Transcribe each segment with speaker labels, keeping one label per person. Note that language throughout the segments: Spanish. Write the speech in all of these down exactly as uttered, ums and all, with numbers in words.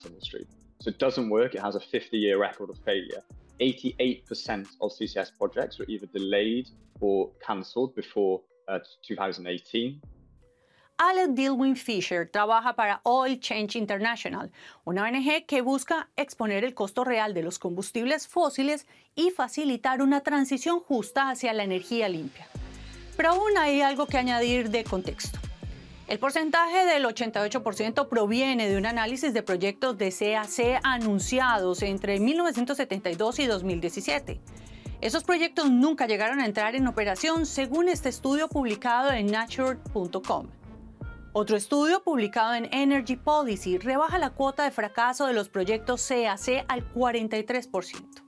Speaker 1: industry. So it doesn't work. It has a fifty-year record of failure. eighty-eight percent of C C S projects were either delayed or cancelled before uh, two thousand eighteen.
Speaker 2: Alex Dillwyn Fisher trabaja para Oil Change International, una O N G que busca exponer el costo real de los combustibles fósiles y facilitar una transición justa hacia la energía limpia. Pero aún hay algo que añadir de contexto. El porcentaje del ochenta y ocho por ciento proviene de un análisis de proyectos de C A C anunciados entre mil novecientos setenta y dos y dos mil diecisiete. Esos proyectos nunca llegaron a entrar en operación según este estudio publicado en nature punto com. Otro estudio publicado en Energy Policy rebaja la cuota de fracaso de los proyectos C A C al cuarenta y tres por ciento.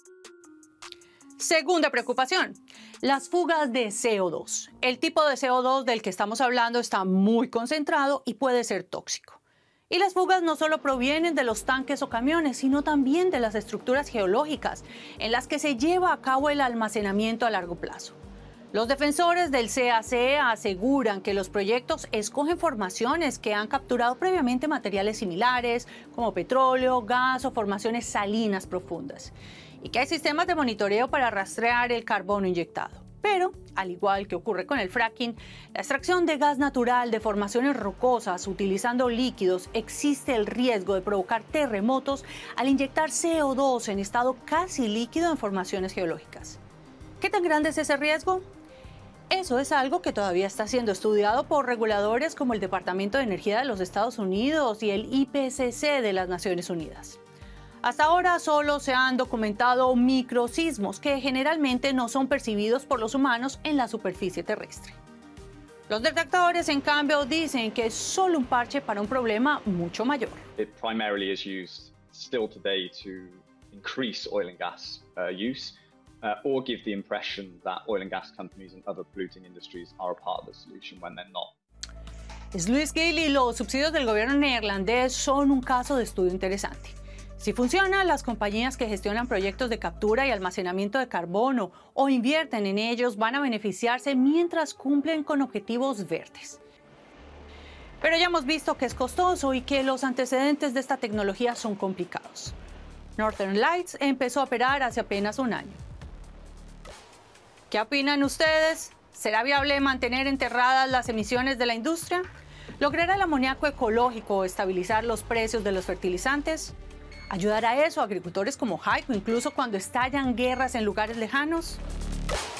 Speaker 2: Segunda preocupación, las fugas de C O dos. El tipo de C O dos del que estamos hablando está muy concentrado y puede ser tóxico. Y las fugas no solo provienen de los tanques o camiones, sino también de las estructuras geológicas en las que se lleva a cabo el almacenamiento a largo plazo. Los defensores del C A C aseguran que los proyectos escogen formaciones que han capturado previamente materiales similares, como petróleo, gas o formaciones salinas profundas, y que hay sistemas de monitoreo para rastrear el carbono inyectado. Pero, al igual que ocurre con el fracking, la extracción de gas natural de formaciones rocosas utilizando líquidos, existe el riesgo de provocar terremotos al inyectar C O dos en estado casi líquido en formaciones geológicas. ¿Qué tan grande es ese riesgo? Eso es algo que todavía está siendo estudiado por reguladores como el Departamento de Energía de los Estados Unidos y el I P C C de las Naciones Unidas. Hasta ahora solo se han documentado microsismos que generalmente no son percibidos por los humanos en la superficie terrestre. Los detectores, en cambio, dicen que es solo un parche para un problema mucho mayor.
Speaker 1: It primarily is used still today to increase oil and gas uh, use. Uh, or give the impression that oil and gas companies and other polluting industries are a part of the solution when they're not.
Speaker 2: Sluiskil y los subsidios del gobierno neerlandés son un caso de estudio interesante. Si funciona, las compañías que gestionan proyectos de captura y almacenamiento de carbono o invierten en ellos van a beneficiarse mientras cumplen con objetivos verdes. Pero ya hemos visto que es costoso y que los antecedentes de esta tecnología son complicados. Northern Lights empezó a operar hace apenas un año. ¿Qué opinan ustedes? ¿Será viable mantener enterradas las emisiones de la industria? ¿Logrará el amoníaco ecológico estabilizar los precios de los fertilizantes? ¿Ayudará eso a agricultores como Heiko incluso cuando estallan guerras en lugares lejanos?